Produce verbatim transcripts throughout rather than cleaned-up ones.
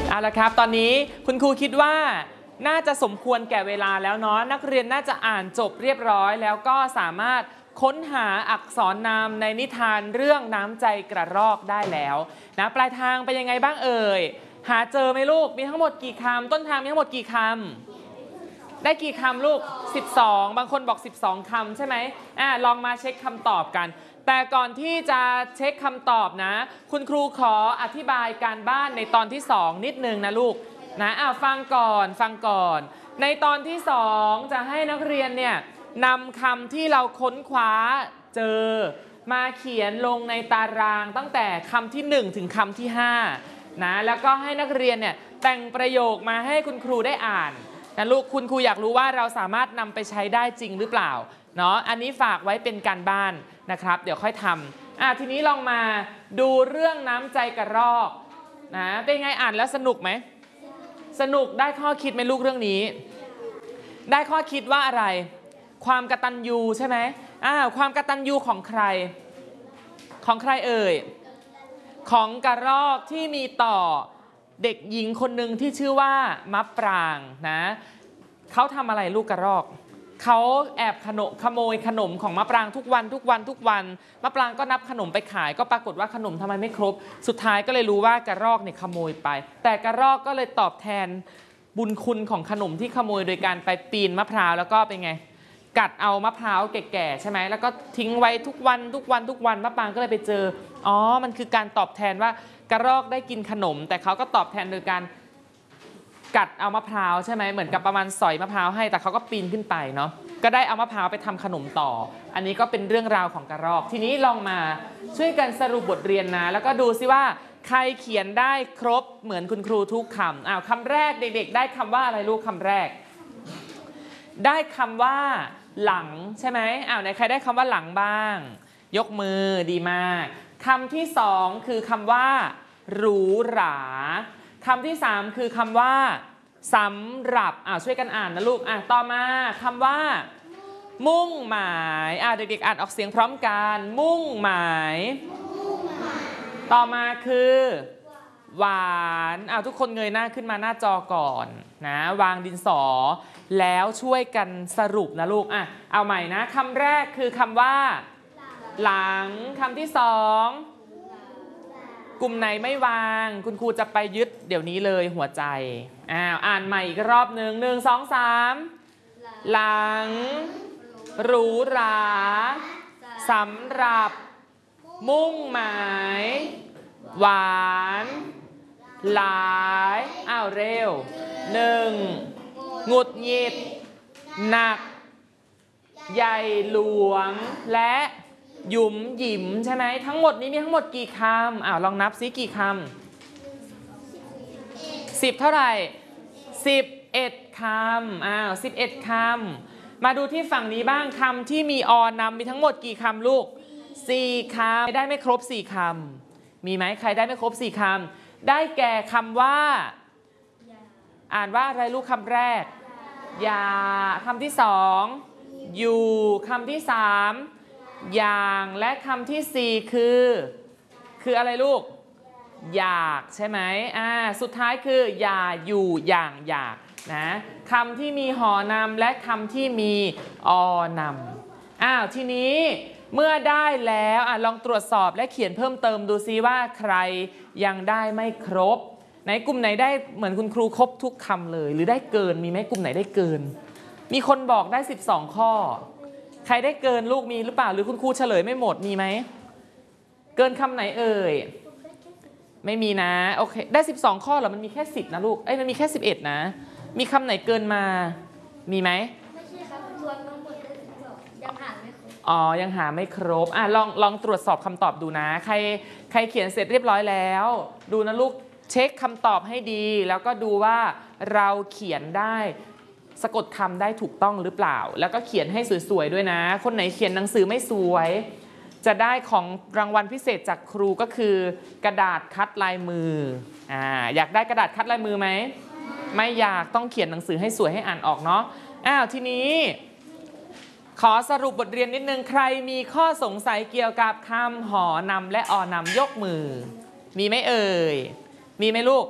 เอาละครับตอนนี้คุณครูคิดว่าน่าจะสมควรแก่เวลาแล้วเนาะนักเรียนน่าจะอ่านจบเรียบร้อยแล้วก็สามารถค้นหาอักษรนามในนิทานเรื่องน้ำใจกระรอกได้แล้วนะปลายทางเป็นยังไงบ้างเอ่ยหาเจอไหมลูกมีทั้งหมดกี่คำต้นทางมีทั้งหมดกี่คำได้กี่คำลูกสิบสองบางคนบอกสิบสองคำใช่ไหมอ่าลองมาเช็คคำตอบกันแต่ก่อนที่จะเช็คคำตอบนะคุณครูขออธิบายการบ้านในตอนที่สองนิดนึงนะลูกนะอ่าฟังก่อนฟังก่อนในตอนที่สองจะให้นักเรียนเนี่ยนำคำที่เราค้นคว้าเจอมาเขียนลงในตารางตั้งแต่คำที่หนึ่งถึงคำที่ห้านะแล้วก็ให้นักเรียนเนี่ยแต่งประโยคมาให้คุณครูได้อ่านนะลูกคุณครูอยากรู้ว่าเราสามารถนำไปใช้ได้จริงหรือเปล่าเนาะอันนี้ฝากไว้เป็นการบ้านนะครับเดี๋ยวค่อยทำอ่ะทีนี้ลองมาดูเรื่องน้ำใจกระรอกนะเป็นไงอ่านแล้วสนุกไหมสนุกได้ข้อคิดไหมลูกเรื่องนี้ได้ข้อคิดว่าอะไรความกตัญญูใช่ไหมอ่าความกตัญญูของใครของใครเอ่ยของกระรอกที่มีต่อเด็กหญิงคนหนึ่งที่ชื่อว่ามะปรางนะเขาทำอะไรลูกกระรอกเขาแอบขโมยขโมยขนมของมะปรางทุกวันทุกวันทุกวันมะปรางก็นับขนมไปขายก็ปรากฏว่าขนมทำไมไม่ครบสุดท้ายก็เลยรู้ว่ากระรอกเนี่ยขโมยไปแต่กระรอกก็เลยตอบแทนบุญคุณของขนมที่ขโมยโดยการไปปีนมะพร้าวแล้วก็เป็นไงกัดเอามะพร้าวแก่ๆใช่ไหมแล้วก็ทิ้งไว้ทุกวันทุกวันทุกวันมะปรางก็เลยไปเจออ๋อมันคือการตอบแทนว่ากระรอกได้กินขนมแต่เขาก็ตอบแทนโดยการกัดเอามะพร้าวใช่ไหมเหมือนกับประมาณสอยมะพร้าวให้แต่เขาก็ปีนขึ้นไปเนาะก็ได้เอามะพร้าวไปทำขนมต่ออันนี้ก็เป็นเรื่องราวของกระรอกทีนี้ลองมาช่วยกันสรุปบทเรียนนะแล้วก็ดูซิว่าใครเขียนได้ครบเหมือนคุณครูทุกคำอ้าวคำแรกเด็กๆได้คำว่าอะไรลูกคำแรกได้คำว่าหลังใช่ไหมอ้าวไหนใครได้คำว่าหลังบ้างยกมือดีมากคำที่สองคือคำว่าหรูหราคำที่สามคือคำว่าสำหรับอ่าช่วยกันอ่านนะลูกอ่ะต่อมาคำว่ามุ่งหมายอ่าเด็กๆอ่านออกเสียงพร้อมกันมุ่งหมายต่อมาคือหวานอ่าทุกคนเงยหน้าขึ้นมาหน้าจอก่อนนะวางดินสอแล้วช่วยกันสรุปนะลูกอ่ะเอาใหม่นะคำแรกคือคำว่าหลังคำที่สองกลุ่มไหนไม่วางคุณครูจะไปยึดเดี๋ยวนี้เลยหัวใจอ้าวอ่านใหม่อีกรอบหนึ่งหนึ่งสองสามหลังหรูหราสำหรับมุ่งหมายหวานหลายอ้าวเร็วหนึ่งหงุดหงิดหนักใหญ่หลวงและหยุมหยิมใช่ไหมทั้งหมดนี้มีทั้งหมดกี่คำอ้าวลองนับซิกี่คำสิบเท่าไหร่สิบเอ็ดคำอ้าวสิบเอ็ดคำมาดูที่ฝั่งนี้บ้างคำที่มีอนำมีทั้งหมดกี่คำลูกสี่คำได้ไม่ครบสี่คำมีไหมใครได้ไม่ครบสี่คำได้แก่คำว่าอ่านว่าอะไรลูกคำแรกอย่าคำที่สองอยู่คำที่สามอย่างและคำที่สี่คือคืออะไรลูกอยากใช่ไหมอ่าสุดท้ายคืออย่าอยู่อย่างอยากนะคำที่มีหอนำและคำที่มีอนำอ้าวทีนี้เมื่อได้แล้วอ่ะลองตรวจสอบและเขียนเพิ่มเติมดูซิว่าใครยังได้ไม่ครบไหนกลุ่มไหนได้เหมือนคุณครูครบทุกคำเลยหรือได้เกินมีไหมกลุ่มไหนได้เกินมีคนบอกได้สิบสองข้อใครได้เกินลูกมีหรือเปล่าหรือคุณครูเฉลยไม่หมดมีไหมเกินคำไหนเอ่ยไม่มีนะโอเคได้สิบสองข้อเหรอมันมีแค่สิบนะลูกเอ้ยมันมีแค่สิบเอ็ดนะมีคำไหนเกินมามีไหมไม่ใช่ครับรวมทั้งหมดได้สิบสองยังหาไม่ครบอ๋อยังหาไม่ครบอ่ะลองลองตรวจสอบคำตอบดูนะใครใครเขียนเสร็จเรียบร้อยแล้วดูนะลูกเช็คคำตอบให้ดีแล้วก็ดูว่าเราเขียนได้สะกดคำได้ถูกต้องหรือเปล่าแล้วก็เขียนให้สวยๆด้วยนะคนไหนเขียนหนังสือไม่สวยจะได้ของรางวัลพิเศษจากครูก็คือกระดาษคัดลายมืออ่าอยากได้กระดาษคัดลายมือไหมไม่อยากต้องเขียนหนังสือให้สวยให้อ่านออกเนาะอ้าวทีนี้ขอสรุปบทเรียนนิดนึงใครมีข้อสงสัยเกี่ยวกับคำหอนำและอนำยกมือมีไหมเอ่ยมีไหมลูก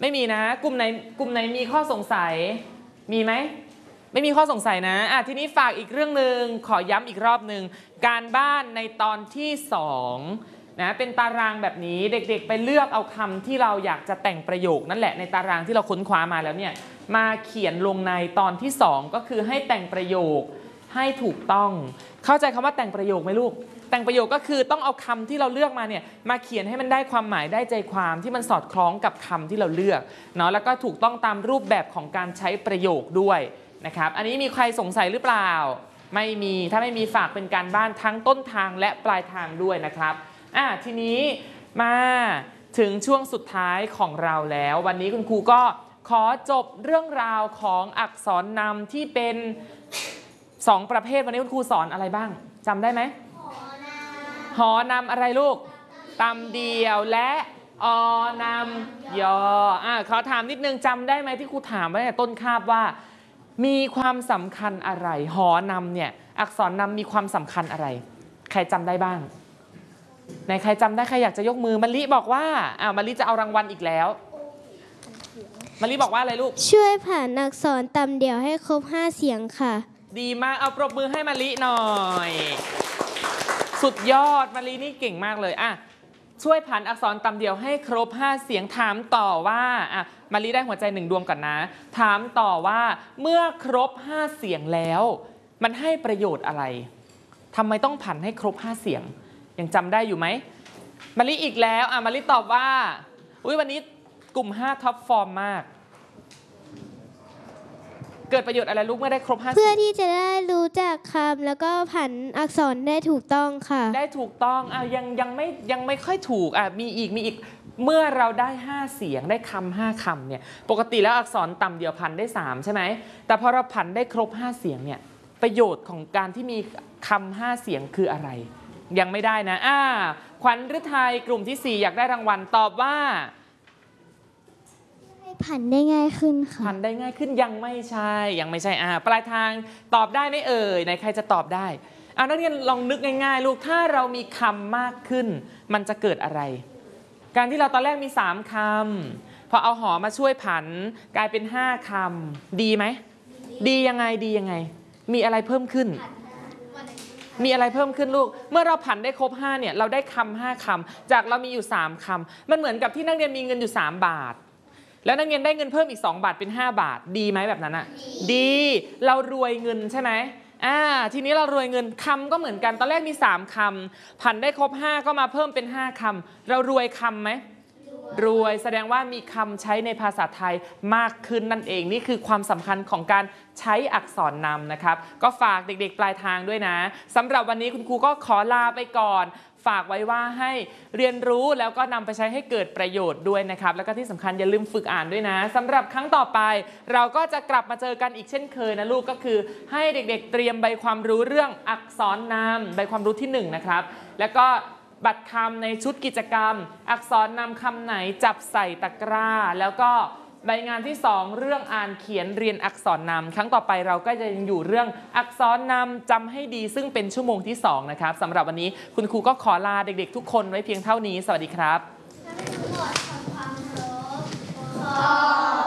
ไม่มีนะกลุ่มไหนกลุ่มไหนมีข้อสงสัยมีไหมไม่มีข้อสงสัยนะอ่ะทีนี้ฝากอีกเรื่องหนึ่งขอย้ำอีกรอบหนึ่งการบ้านในตอนที่สองนะเป็นตารางแบบนี้เด็กๆไปเลือกเอาคำที่เราอยากจะแต่งประโยคนั่นแหละในตารางที่เราค้นคว้ามาแล้วเนี่ยมาเขียนลงในตอนที่สองก็คือให้แต่งประโยคให้ถูกต้องเข้าใจคำว่าแต่งประโยคไหมลูกแต่งประโยคก็คือต้องเอาคำที่เราเลือกมาเนี่ยมาเขียนให้มันได้ความหมายได้ใจความที่มันสอดคล้องกับคำที่เราเลือกเนาะแล้วก็ถูกต้องตามรูปแบบของการใช้ประโยคด้วยนะครับอันนี้มีใครสงสัยหรือเปล่าไม่มีถ้าไม่มีฝากเป็นการบ้านทั้งต้นทางและปลายทางด้วยนะครับอ่ะทีนี้มาถึงช่วงสุดท้ายของเราแล้ววันนี้คุณครูก็ขอจบเรื่องราวของอักษรนำที่เป็นสองประเภทวันนี้คุณครูสอนอะไรบ้างจำได้ไหมหอนำอะไรลูกตำเดียวและอนำยออ่ะขอถามนิดนึงจำได้ไหมที่ครูถามไว้ในต้นคาบว่ามีความสำคัญอะไรหอนำเนี่ยอักษรนำมีความสำคัญอะไรใครจำได้บ้างไหนใครจำได้ใครอยากจะยกมือมะลิบอกว่าอ่ามะลิจะเอารางวัลอีกแล้วมะลิบอกว่าอะไรลูกช่วยผ่านอักษรตำเดียวให้ครบห้าเสียงค่ะดีมากเอาปรบมือให้มะลิหน่อยสุดยอดมะลินี่เก่งมากเลยอ่ะช่วยผ่านอักษรตำเดียวให้ครบห้าเสียงถามต่อว่าอ่ะมะลิได้หัวใจหนึ่งดวงก่อนนะถามต่อว่าเมื่อครบห้าเสียงแล้วมันให้ประโยชน์อะไรทำไมต้องผันให้ครบห้าเสียงยังจำได้อยู่ไหมมะลิอีกแล้วอ่ะมะลิตอบว่าอุ๊ยวันนี้กลุ่มห้าท็อปฟอร์มมากเกิดประโยชน์อะไรลูกเมื่อได้ครบห้าเพื่อที่จะได้รู้จักคำแล้วก็ผันอักษรได้ถูกต้องค่ะได้ถูกต้องอ่ะยังยังไม่ยังไม่ค่อยถูกอ่ะมีอีกมีอีกเมื่อเราได้ห้าเสียงได้คำห้าคำเนี่ยปกติแล้วอักษรต่ำเดียวพันได้สามใช่ไหมแต่พอเราผันได้ครบห้าเสียงเนี่ยประโยชน์ของการที่มีคำห้าเสียงคืออะไรยังไม่ได้นะอ่าขวัญฤทัยกลุ่มที่สี่อยากได้รางวัลตอบว่าผันได้ง่ายขึ้นค่ะผันได้ง่ายขึ้นยังไม่ใช่ยังไม่ใช่อ่าปลายทางตอบได้ไหมเอ่ยไหนใครจะตอบได้เอานักเรียนลองนึกง่ายๆลูกถ้าเรามีคำมากขึ้นมันจะเกิดอะไรการที่เราตอนแรกมีสามคำพอเอาหอมาช่วยผันกลายเป็นห้าคำดีไหมดียังไงดียังไงมีอะไรเพิ่มขึ้นมีอะไรเพิ่มขึ้นลูกเมื่อเราผันได้ครบห้าเนี่ยเราได้คำห้าคำจากเรามีอยู่สามคำมันเหมือนกับที่นักเรียนมีเงินอยู่สามบาทแล้วนักเรียนได้เงินเพิ่มอีกสองบาทเป็นห้าบาทดีไหมแบบนั้นอะดีเรารวยเงินใช่ไหมอ่าทีนี้เรารวยเงินคำก็เหมือนกันตอนแรกมีสามคำผันได้ครบห้าก็มาเพิ่มเป็นห้าคำเรารวยคำไหมรวยแสดงว่ามีคำใช้ในภาษาไทยมากขึ้นนั่นเองนี่คือความสำคัญของการใช้อักษรนำนะครับก็ฝากเด็กๆปลายทางด้วยนะสำหรับวันนี้คุณครูก็ขอลาไปก่อนฝากไว้ว่าให้เรียนรู้แล้วก็นำไปใช้ให้เกิดประโยชน์ด้วยนะครับแล้วก็ที่สำคัญอย่าลืมฝึกอ่านด้วยนะสำหรับครั้งต่อไปเราก็จะกลับมาเจอกันอีกเช่นเคยนะลูกก็คือให้เด็กๆเตรียมใบความรู้เรื่องอักษรนำใบความรู้ที่หนึ่งนะครับแล้วก็บัตรคำในชุดกิจกรรมอักษรนำคำไหนจับใส่ตะกร้าแล้วก็ใบงานที่สองเรื่องอ่านเขียนเรียนอักษรนำครั้งต่อไปเราก็จะยังอยู่เรื่องอักษรนำจำให้ดีซึ่งเป็นชั่วโมงที่สองนะครับสำหรับวันนี้คุณครูก็ขอลาเด็กๆทุกคนไว้เพียงเท่านี้สวัสดีครับ